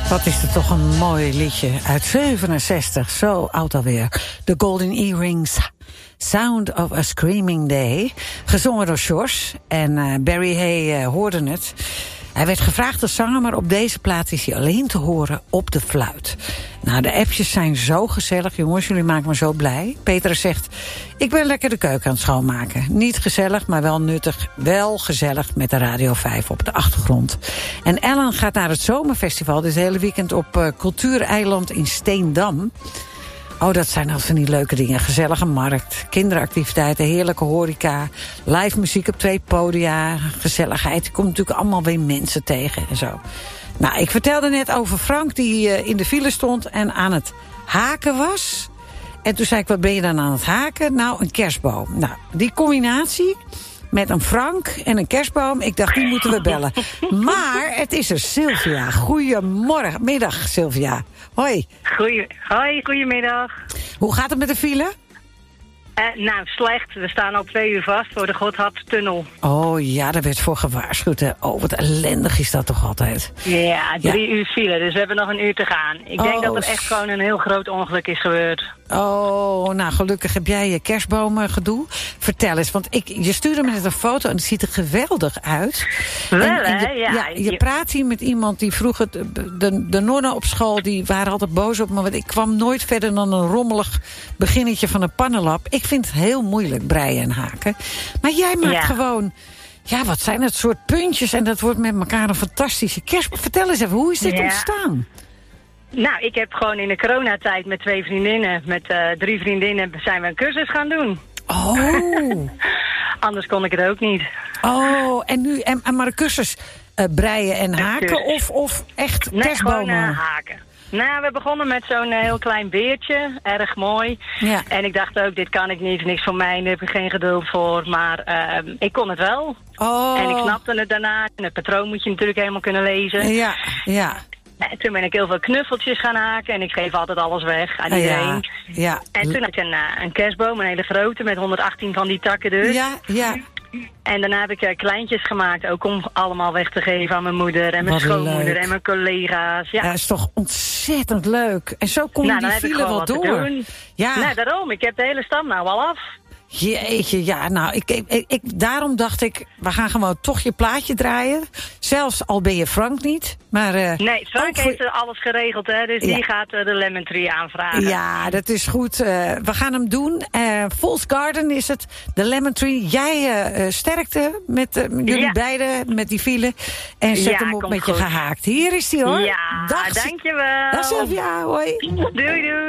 Wat is er toch een mooi liedje uit 67, zo oud alweer. The Golden Earrings, Sound of a Screaming Day. Gezongen door Sjors en Barry Hay hoorde het. Hij werd gevraagd als zanger, maar op deze plaat is hij alleen te horen op de fluit. Nou, de appjes zijn zo gezellig, jongens, jullie maken me zo blij. Peter zegt, ik ben lekker de keuken aan het schoonmaken. Niet gezellig, maar wel nuttig, wel gezellig met de Radio 5 op de achtergrond. En Ellen gaat naar het Zomerfestival dit hele weekend op Cultuureiland in Steendam. Oh, dat zijn al van die leuke dingen. Gezellige markt, kinderactiviteiten, heerlijke horeca, live muziek op 2 podia, gezelligheid. Er komt natuurlijk allemaal weer mensen tegen en zo. Nou, ik vertelde net over Frank die in de file stond en aan het haken was. En toen zei ik, wat ben je dan aan het haken? Nou, een kerstboom. Nou, die combinatie met een Frank en een kerstboom, ik dacht, die moeten we bellen. Maar het is er Sylvia. Middag, Sylvia. Hoi. Hoi, goedemiddag. Hoe gaat het met de file? Nou, slecht. We staan al 2 uur vast voor de Gotthardtunnel. Oh ja, daar werd voor gewaarschuwd. Hè. Oh, wat ellendig is dat toch altijd? Ja, 3 uur file, dus we hebben nog een uur te gaan. Ik denk dat er echt gewoon een heel groot ongeluk is gebeurd. Oh, nou gelukkig heb jij je kerstbomengedoe. Vertel eens, want je stuurde me net een foto en het ziet er geweldig uit. Wel, hè? Ja. Je praat hier met iemand die vroeger, de nonnen op school, die waren altijd boos op me, want ik kwam nooit verder dan een rommelig beginnetje van een pannenlap. Ik vind het heel moeilijk, breien en haken. Maar jij maakt gewoon, wat zijn het soort puntjes en dat wordt met elkaar een fantastische kerst. Vertel eens even, hoe is dit ontstaan? Nou, ik heb gewoon in de coronatijd met 2 vriendinnen, met 3 vriendinnen, zijn we een cursus gaan doen. Oh. Anders kon ik het ook niet. Oh, en nu, maar een cursus breien en haken of echt kerstbomen? Nee, gewoon haken. Nou, we begonnen met zo'n heel klein beertje, erg mooi. Ja. En ik dacht ook, dit kan ik niet, niks voor mij, daar heb ik geen geduld voor. Maar ik kon het wel. Oh. En ik snapte het daarna. En het patroon moet je natuurlijk helemaal kunnen lezen. Ja. En toen ben ik heel veel knuffeltjes gaan haken en ik geef altijd alles weg aan iedereen. Ja. En toen had ik een kerstboom, een hele grote, met 118 van die takken dus. Ja. En daarna heb ik kleintjes gemaakt, ook om allemaal weg te geven aan mijn moeder en mijn schoonmoeder en mijn collega's. Ja, dat is toch ontzettend leuk. En zo kom je die file wel door. Ja. Nou, daarom. Ik heb de hele stam nou al af. Jeetje, ja, nou, daarom dacht ik, we gaan gewoon toch je plaatje draaien. Zelfs al ben je Frank niet. Maar, nee, Frank heeft alles geregeld, hè, dus die gaat de Lemon Tree aanvragen. Ja, dat is goed. We gaan hem doen. Falls Garden is het, de Lemon Tree. Jij sterkte met jullie beiden, met die file. En zet hem op met je gehaakt. Hier is hij hoor. Ja, dankjewel. Dag Sylvia, hoi. Doei.